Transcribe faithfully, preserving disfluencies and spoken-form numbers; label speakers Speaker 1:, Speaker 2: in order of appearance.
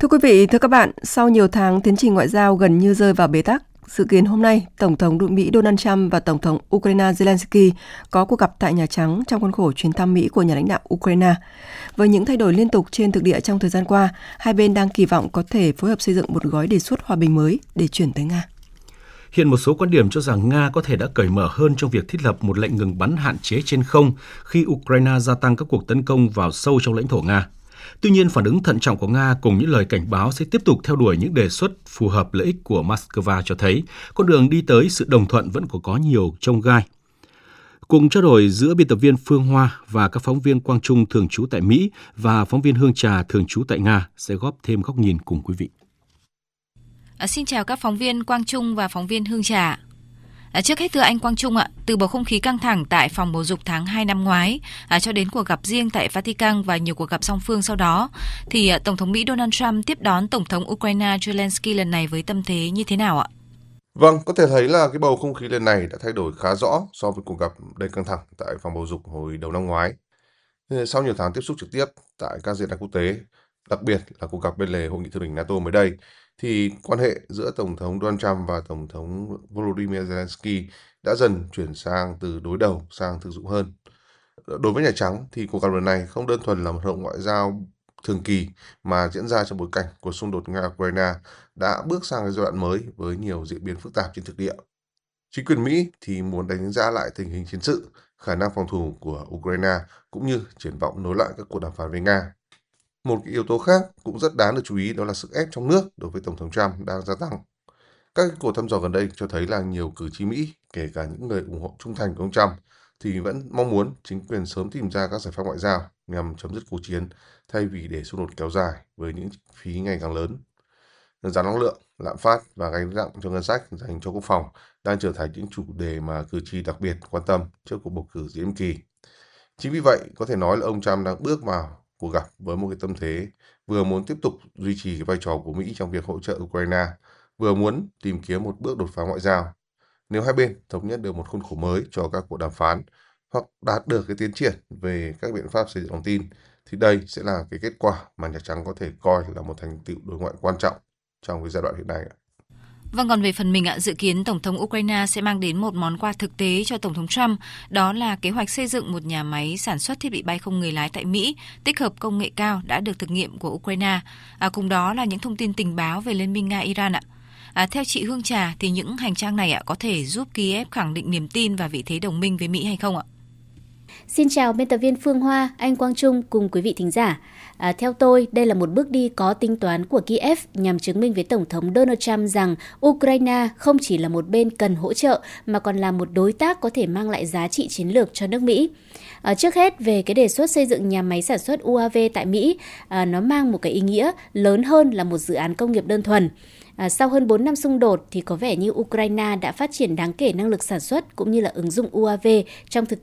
Speaker 1: Thưa quý vị, thưa các bạn, sau nhiều tháng tiến trình ngoại giao gần như rơi vào bế tắc, dự kiến hôm nay, Tổng thống Mỹ Donald Trump và Tổng thống Ukraine Zelensky có cuộc gặp tại Nhà Trắng trong khuôn khổ chuyến thăm Mỹ của nhà lãnh đạo Ukraine. Với những thay đổi liên tục trên thực địa trong thời gian qua, hai bên đang kỳ vọng có thể phối hợp xây dựng một gói đề xuất hòa bình mới để chuyển tới Nga.
Speaker 2: Hiện một số quan điểm cho rằng Nga có thể đã cởi mở hơn trong việc thiết lập một lệnh ngừng bắn hạn chế trên không khi Ukraine gia tăng các cuộc tấn công vào sâu trong lãnh thổ Nga. Tuy nhiên, phản ứng thận trọng của Nga cùng những lời cảnh báo sẽ tiếp tục theo đuổi những đề xuất phù hợp lợi ích của Moscow cho thấy con đường đi tới sự đồng thuận vẫn còn có nhiều chông gai. Cùng trao đổi giữa biên tập viên Phương Hoa và các phóng viên Quang Trung thường trú tại Mỹ và phóng viên Hương Trà thường trú tại Nga sẽ góp thêm góc nhìn cùng quý vị.
Speaker 3: À, xin chào các phóng viên Quang Trung và phóng viên Hương Trà. À, trước hết thưa anh Quang Trung ạ, từ bầu không khí căng thẳng tại phòng bầu dục tháng hai năm ngoái à, cho đến cuộc gặp riêng tại Vatican và nhiều cuộc gặp song phương sau đó, thì à, Tổng thống Mỹ Donald Trump tiếp đón Tổng thống Ukraine Zelensky lần này với tâm thế như thế nào ạ?
Speaker 4: Vâng, có thể thấy là cái bầu không khí lần này đã thay đổi khá rõ so với cuộc gặp đầy căng thẳng tại phòng bầu dục hồi đầu năm ngoái. Sau nhiều tháng tiếp xúc trực tiếp tại các diễn đàn quốc tế, đặc biệt là cuộc gặp bên lề hội nghị thượng đỉnh NATO mới đây, thì quan hệ giữa Tổng thống Donald Trump và Tổng thống Volodymyr Zelensky đã dần chuyển sang từ đối đầu sang thực dụng hơn. Đối với Nhà Trắng thì cuộc gặp lần này không đơn thuần là một hoạt động ngoại giao thường kỳ mà diễn ra trong bối cảnh cuộc xung đột Nga-Ukraine đã bước sang giai đoạn mới với nhiều diễn biến phức tạp trên thực địa. Chính quyền Mỹ thì muốn đánh giá lại tình hình chiến sự, khả năng phòng thủ của Ukraine cũng như triển vọng nối lại các cuộc đàm phán với Nga. Một cái yếu tố khác cũng rất đáng được chú ý đó là sức ép trong nước đối với Tổng thống Trump đang gia tăng. Các cuộc thăm dò gần đây cho thấy là nhiều cử tri Mỹ, kể cả những người ủng hộ trung thành của ông Trump, thì vẫn mong muốn chính quyền sớm tìm ra các giải pháp ngoại giao nhằm chấm dứt cuộc chiến thay vì để xung đột kéo dài với những phí ngày càng lớn. Giá năng lượng, lạm phát và gánh nặng cho ngân sách dành cho quốc phòng đang trở thành những chủ đề mà cử tri đặc biệt quan tâm trước cuộc bầu cử giữa nhiệm kỳ. Chính vì vậy, có thể nói là ông Trump đang bước vào cuộc gặp với một cái tâm thế vừa muốn tiếp tục duy trì cái vai trò của Mỹ trong việc hỗ trợ Ukraine, vừa muốn tìm kiếm một bước đột phá ngoại giao. Nếu hai bên thống nhất được một khuôn khổ mới cho các cuộc đàm phán hoặc đạt được cái tiến triển về các biện pháp xây dựng lòng tin, thì đây sẽ là cái kết quả mà Nhà Trắng có thể coi là một thành tựu đối ngoại quan trọng trong cái giai đoạn hiện nay.
Speaker 3: Vâng, còn về phần mình ạ, dự kiến Tổng thống Ukraine sẽ mang đến một món quà thực tế cho Tổng thống Trump, đó là kế hoạch xây dựng một nhà máy sản xuất thiết bị bay không người lái tại Mỹ, tích hợp công nghệ cao đã được thực nghiệm của Ukraine. À, cùng đó là những thông tin tình báo về Liên minh Nga-Iran ạ. À, theo chị Hương Trà thì những hành trang này ạ có thể giúp Kiev khẳng định niềm tin và vị thế đồng minh với Mỹ hay không ạ?
Speaker 5: Xin chào biên tập viên Phương Hoa, anh Quang Trung cùng quý vị thính giả. À, theo tôi, đây là một bước đi có tính toán của Kiev nhằm chứng minh với Tổng thống Donald Trump rằng Ukraine không chỉ là một bên cần hỗ trợ mà còn là một đối tác có thể mang lại giá trị chiến lược cho nước Mỹ. À, trước hết, về cái đề xuất xây dựng nhà máy sản xuất u a vê tại Mỹ, à, nó mang một cái ý nghĩa lớn hơn là một dự án công nghiệp đơn thuần. À, sau hơn bốn năm xung đột thì có vẻ như Ukraine đã phát triển đáng kể năng lực sản xuất cũng như là ứng dụng u a vê trong thực